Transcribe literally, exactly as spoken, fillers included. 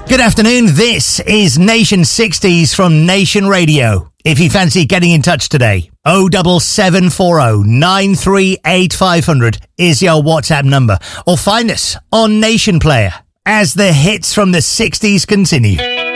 Good afternoon, this is Nation sixties from Nation Radio. If you fancy getting in touch today, oh seven seven four oh nine three eight five hundred is your WhatsApp number, or find us on Nation Player as the hits from the sixties continue.